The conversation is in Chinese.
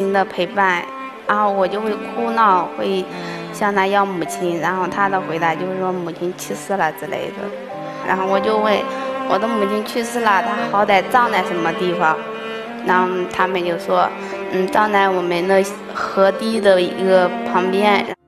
亲的陪伴，然后我就会哭闹，会向他要母亲，然后他的回答就是说母亲去世了之类的。然后我就问我的母亲去世了，她好歹葬在什么地方？然后他们就说葬在我们的河堤的一个旁边。